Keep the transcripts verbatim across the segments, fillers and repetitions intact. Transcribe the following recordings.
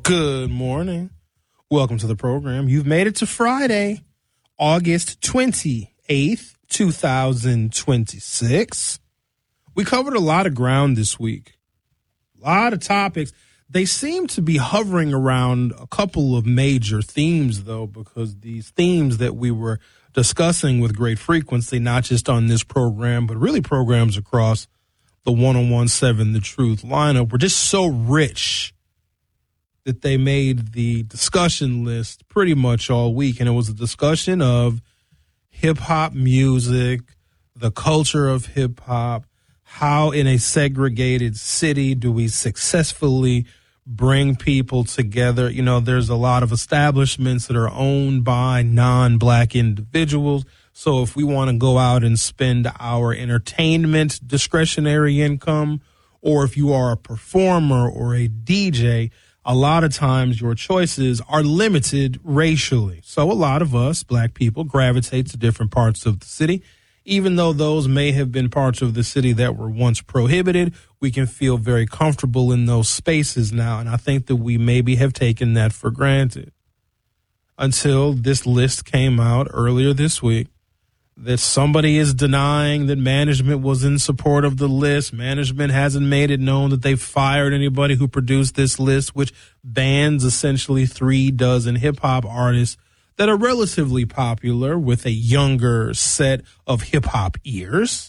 Good morning. Welcome to the program. You've made it to Friday, August twenty-eighth, twenty twenty-six. We covered a lot of ground this week, a lot of topics. They seem to be hovering around a couple of major themes, though, because these themes that we were discussing with great frequency, not just on this program, but really programs across the one oh one seven The Truth lineup, were just so rich that they made the discussion list pretty much all week. And it was a discussion of hip-hop music, the culture of hip-hop, how in a segregated city do we successfully bring people together. You know, there's a lot of establishments that are owned by non-black individuals. So if we want to go out and spend our entertainment discretionary income, or if you are a performer or a D J, a lot of times your choices are limited racially. So a lot of us, black people, gravitate to different parts of the city. Even though those may have been parts of the city that were once prohibited, we can feel very comfortable in those spaces now. And I think that we maybe have taken that for granted until this list came out earlier this week that somebody is denying that management was in support of the list. Management hasn't made it known that they've fired anybody who produced this list, which bans essentially three dozen hip-hop artists that are relatively popular with a younger set of hip-hop ears.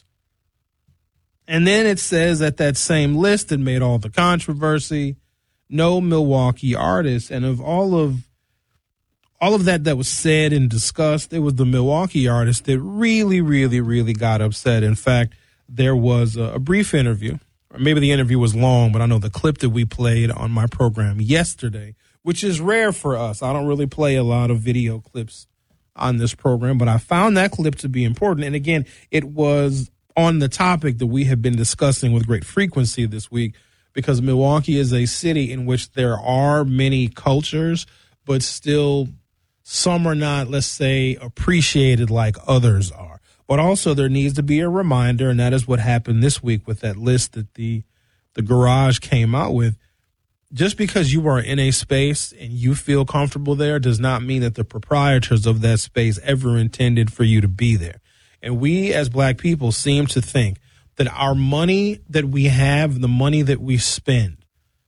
And then it says that that same list that made all the controversy, no Milwaukee artists. And of all of all of that that was said and discussed, it was the Milwaukee artist that really, really, really got upset. In fact, there was a, a brief interview, or maybe the interview was long, but I know the clip that we played on my program yesterday, which is rare for us. I don't really play a lot of video clips on this program, but I found that clip to be important. And again, it was on the topic that we have been discussing with great frequency this week, because Milwaukee is a city in which there are many cultures, but still some are not, let's say, appreciated like others are. But also there needs to be a reminder, and that is what happened this week with that list that the the Garage came out with. Just because you are in a space and you feel comfortable there does not mean that the proprietors of that space ever intended for you to be there. And we as black people seem to think that our money that we have, the money that we spend,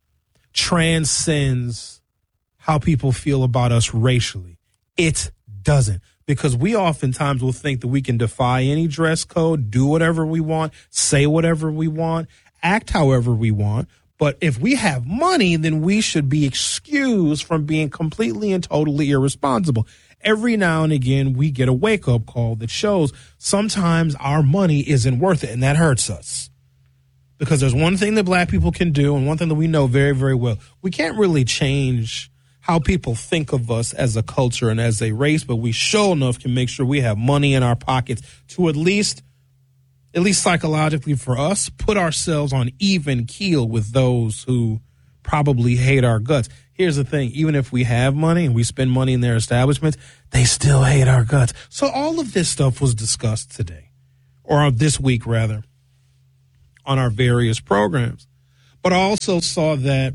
transcends how people feel about us racially. It doesn't, because we oftentimes will think that we can defy any dress code, do whatever we want, say whatever we want, act however we want. But if we have money, then we should be excused from being completely and totally irresponsible. Every now and again, we get a wake-up call that shows sometimes our money isn't worth it, and that hurts us. Because there's one thing that black people can do, and one thing that we know very, very well. We can't really change how people think of us as a culture and as a race, but we sure enough can make sure we have money in our pockets to at least at least psychologically for us, put ourselves on even keel with those who probably hate our guts. Here's the thing. Even if we have money and we spend money in their establishments, they still hate our guts. So all of this stuff was discussed today, or this week rather, on our various programs. But I also saw that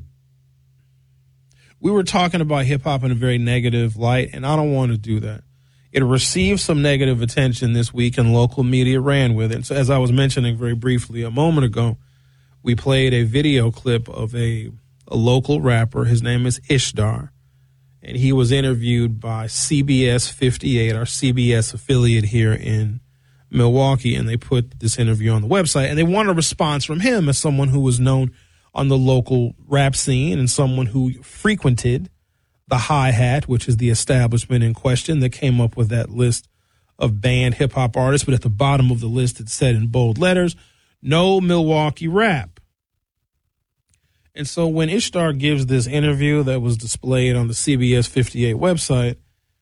we were talking about hip-hop in a very negative light, and I don't want to do that. It received some negative attention this week, and local media ran with it. So as I was mentioning very briefly a moment ago, we played a video clip of a, a local rapper. His name is Ishtar, and he was interviewed by C B S fifty-eight, our C B S affiliate here in Milwaukee, and they put this interview on the website, and they wanted a response from him as someone who was known on the local rap scene and someone who frequented the Hi-Hat, which is the establishment in question that came up with that list of banned hip-hop artists. But at the bottom of the list, it said in bold letters, no Milwaukee rap. And so when Ishtar gives this interview that was displayed on the C B S fifty-eight website,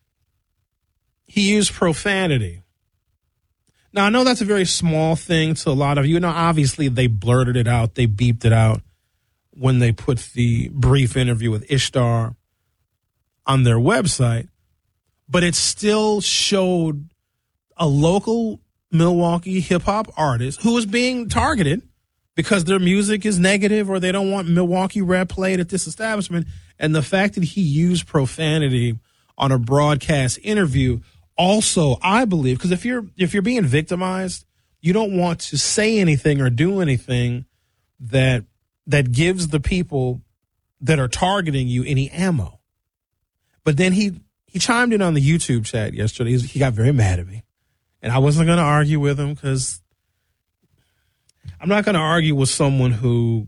he used profanity. Now, I know that's a very small thing to a lot of you. Now, obviously, they blurted it out. They beeped it out when they put the brief interview with Ishtar on their website, but it still showed a local Milwaukee hip hop artist who was being targeted because their music is negative or they don't want Milwaukee rap played at this establishment. And the fact that he used profanity on a broadcast interview also, I believe, because if you're if you're being victimized, you don't want to say anything or do anything that that gives the people that are targeting you any ammo. But then he he chimed in on the YouTube chat yesterday. He got very mad at me. And I wasn't going to argue with him because I'm not going to argue with someone who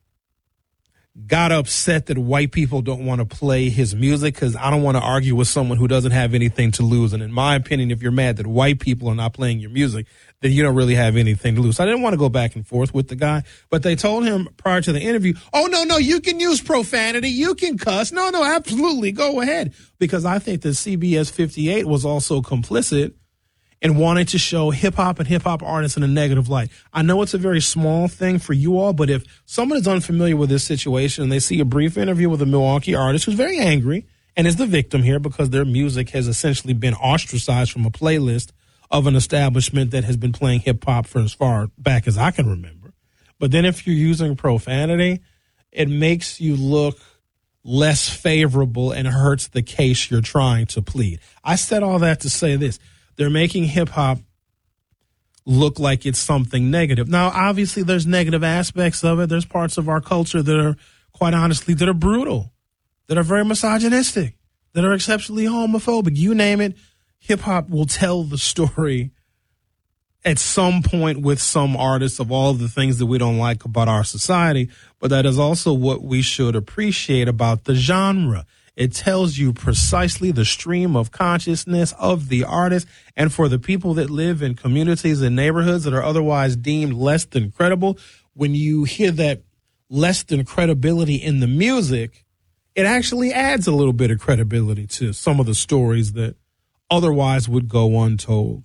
got upset that white people don't want to play his music, because I don't want to argue with someone who doesn't have anything to lose. And in my opinion, if you're mad that white people are not playing your music, then you don't really have anything to lose. So I didn't want to go back and forth with the guy, but they told him prior to the interview, oh, no, no, you can use profanity. You can cuss. No, no, absolutely. Go ahead. Because I think that C B S fifty-eight was also complicit and wanted to show hip-hop and hip-hop artists in a negative light. I know it's a very small thing for you all, but if someone is unfamiliar with this situation and they see a brief interview with a Milwaukee artist who's very angry and is the victim here because their music has essentially been ostracized from a playlist of an establishment that has been playing hip-hop for as far back as I can remember. But then if you're using profanity, it makes you look less favorable and hurts the case you're trying to plead. I said all that to say this. They're making hip-hop look like it's something negative. Now, obviously, there's negative aspects of it. There's parts of our culture that are, quite honestly, that are brutal, that are very misogynistic, that are exceptionally homophobic. You name it, hip-hop will tell the story at some point with some artists of all of the things that we don't like about our society. But that is also what we should appreciate about the genre. It tells you precisely the stream of consciousness of the artist. And for the people that live in communities and neighborhoods that are otherwise deemed less than credible, when you hear that less than credibility in the music, it actually adds a little bit of credibility to some of the stories that otherwise would go untold.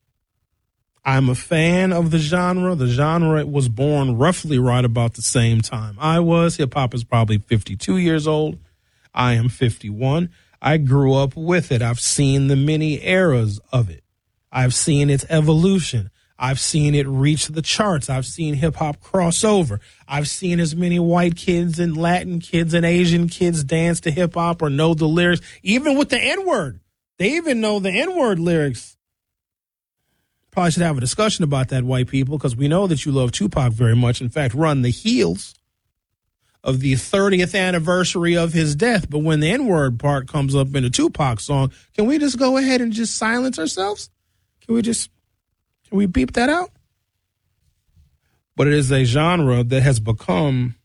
I'm a fan of the genre. The genre was born roughly right about the same time I was. Hip hop is probably fifty-two years old. I am fifty-one. I grew up with it. I've seen the many eras of it. I've seen its evolution. I've seen it reach the charts. I've seen hip hop cross over. I've seen as many white kids and Latin kids and Asian kids dance to hip hop or know the lyrics, even with the N-word. They even know the N-word lyrics. Probably should have a discussion about that, white people, because we know that you love Tupac very much. In fact, run the heels of the thirtieth anniversary of his death. But when the N-word part comes up in a Tupac song, can we just go ahead and just silence ourselves? Can we just, can we beep that out? But it is a genre that has become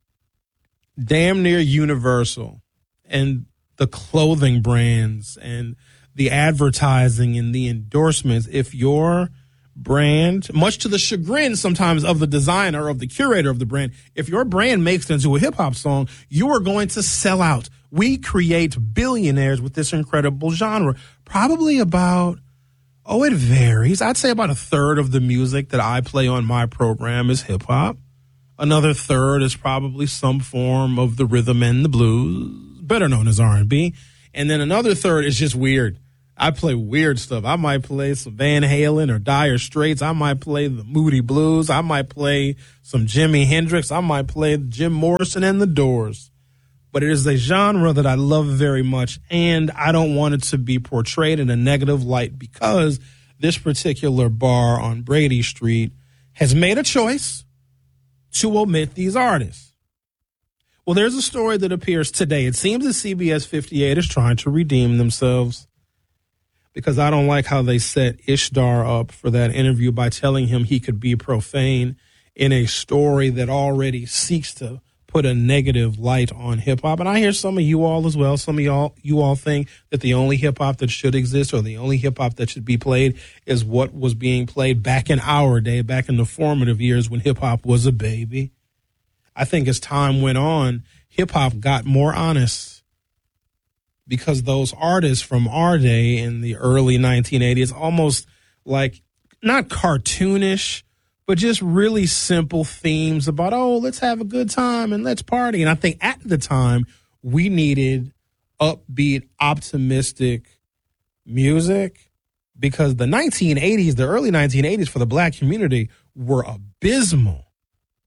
damn near universal. And the clothing brands and the advertising and the endorsements, if your brand, much to the chagrin sometimes of the designer, of the curator of the brand, if your brand makes it into a hip-hop song, you are going to sell out. We create billionaires with this incredible genre. Probably about, oh, it varies. I'd say about a third of the music that I play on my program is hip-hop. Another third is probably some form of the rhythm and the blues, better known as R and B. And then another third is just weird. I play weird stuff. I might play some Van Halen or Dire Straits. I might play the Moody Blues. I might play some Jimi Hendrix. I might play Jim Morrison and the Doors. But it is a genre that I love very much, and I don't want it to be portrayed in a negative light because this particular bar on Brady Street has made a choice to omit these artists. Well, there's a story that appears today. It seems that C B S fifty-eight is trying to redeem themselves, because I don't like how they set Ishtar up for that interview by telling him he could be profane in a story that already seeks to put a negative light on hip-hop. And I hear some of you all as well. Some of y'all, you all think that the only hip-hop that should exist or the only hip-hop that should be played is what was being played back in our day, back in the formative years when hip-hop was a baby. I think as time went on, hip-hop got more honest, because those artists from our day in the early nineteen eighties, almost like not cartoonish, but just really simple themes about, oh, let's have a good time and let's party. And I think at the time we needed upbeat, optimistic music, because the nineteen eighties, the early nineteen eighties for the black community were abysmal.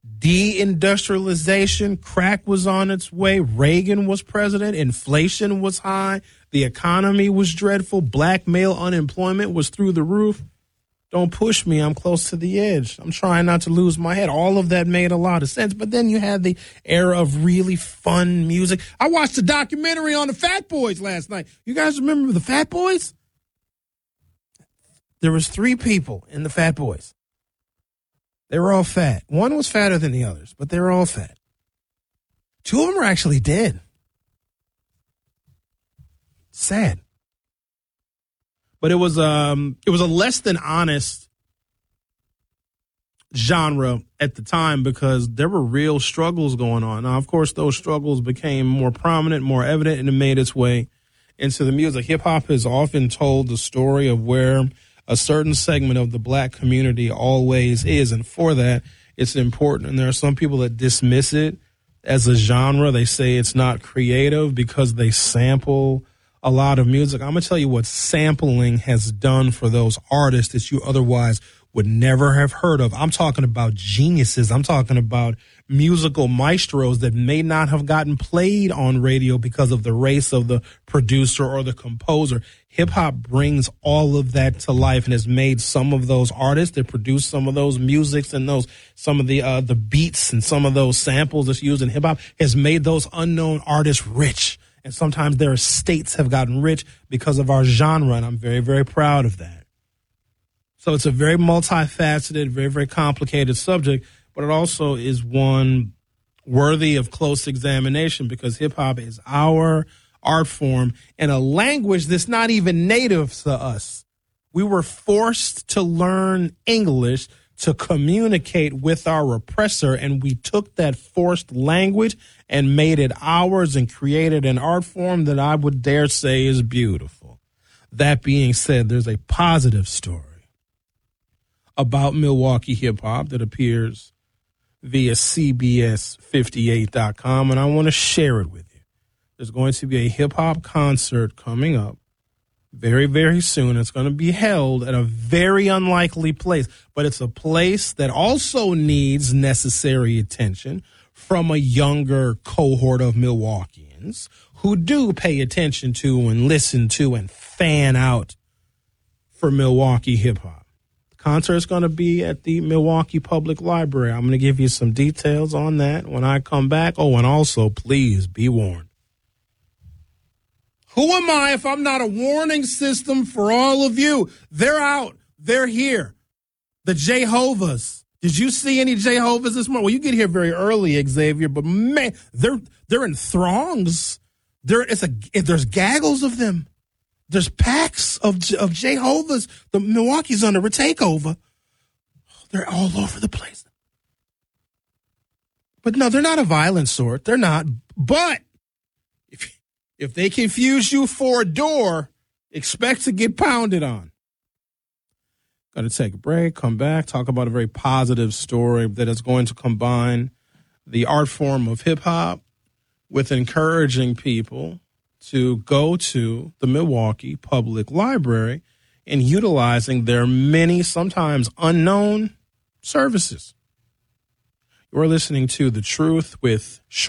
deindustrialization, crack was on its way, Reagan was president, inflation was high, the economy was dreadful, black male unemployment was through the roof. Don't push me, I'm close to the edge. I'm trying not to lose my head. All of that made a lot of sense. But then you had the era of really fun music. I watched a documentary on the Fat Boys last night. You guys remember the Fat Boys? There was three people in the Fat Boys. They were all fat. One was fatter than the others, but they were all fat. Two of them are actually dead. Sad. But it was um it was a less than honest genre at the time because there were real struggles going on. Now, of course, those struggles became more prominent, more evident, and it made its way into the music. Hip hop has often told the story of where a certain segment of the black community always is. And for that, it's important. And there are some people that dismiss it as a genre. They say it's not creative because they sample a lot of music. I'm going to tell you what sampling has done for those artists that you otherwise would never have heard of. I'm talking about geniuses. I'm talking about musical maestros that may not have gotten played on radio because of the race of the producer or the composer. Hip hop brings all of that to life and has made some of those artists that produce some of those musics and those, some of the, uh, the beats and some of those samples that's used in hip hop has made those unknown artists rich. And sometimes their estates have gotten rich because of our genre. And I'm very, very proud of that. So it's a very multifaceted, very, very complicated subject, but it also is one worthy of close examination because hip hop is our art form in a language that's not even native to us. We were forced to learn English to communicate with our oppressor, and we took that forced language and made it ours and created an art form that I would dare say is beautiful. That being said, there's a positive story about Milwaukee hip hop that appears via C B S fifty-eight dot com, and I want to share it with you. There's going to be a hip hop concert coming up very, very soon. It's going to be held at a very unlikely place, but it's a place that also needs necessary attention from a younger cohort of Milwaukeeans who do pay attention to and listen to and fan out for Milwaukee hip hop. Concert is going to be at the Milwaukee Public Library. I'm going to give you some details on that when I come back. Oh, and also, please be warned. Who am I if I'm not a warning system for all of you? They're out. They're here. The Jehovah's. Did you see any Jehovah's this morning? Well, you get here very early, Xavier, but man, they're they're in throngs. There, it's a there's gaggles of them. There's packs of of Jehovah's. The Milwaukee's under a takeover. They're all over the place. But no, they're not a violent sort. They're not. But if if they confuse you for a door, expect to get pounded on. Got to take a break, come back, talk about a very positive story that is going to combine the art form of hip hop with encouraging people to go to the Milwaukee Public Library and utilizing their many, sometimes unknown services. You're listening to The Truth with